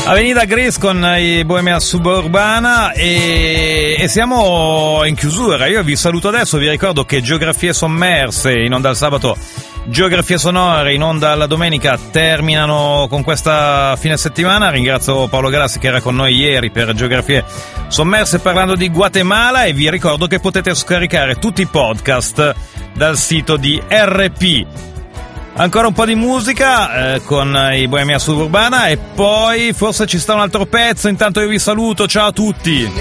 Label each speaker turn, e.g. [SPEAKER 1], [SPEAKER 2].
[SPEAKER 1] Avenida Gris con i Bohemia Suburbana e siamo in chiusura. Io vi saluto adesso, vi ricordo che Geografie Sommerse in onda il sabato, Geografie Sonore in onda la domenica terminano con questa fine settimana. Ringrazio Paolo Galassi che era con noi ieri per Geografie Sommerse parlando di Guatemala e vi ricordo che potete scaricare tutti i podcast dal sito di RP. Ancora un po' di musica con i Bohemia Suburbana e poi forse ci sta un altro pezzo. Intanto io vi saluto, ciao a tutti.